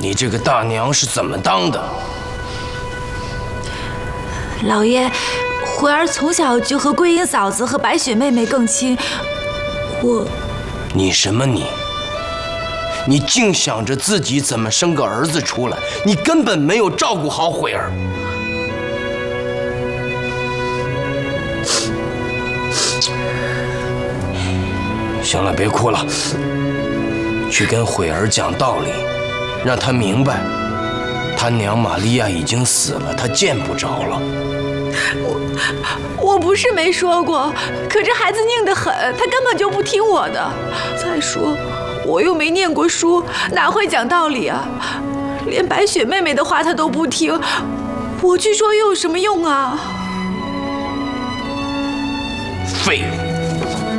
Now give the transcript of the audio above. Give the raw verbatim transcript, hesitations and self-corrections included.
你这个大娘是怎么当的？ 老爷，慧儿从小就和桂英嫂子和白雪妹妹更亲，我…… 你什么你？你净想着自己怎么生个儿子出来，你根本没有照顾好慧儿。行了，别哭了，去跟慧儿讲道理，让她明白，她娘玛利亚已经死了，她见不着了。 我我不是没说过，可这孩子拧得很，他根本就不听我的。再说，我又没念过书，哪会讲道理啊？连白雪妹妹的话他都不听，我去说又有什么用啊？ 废物！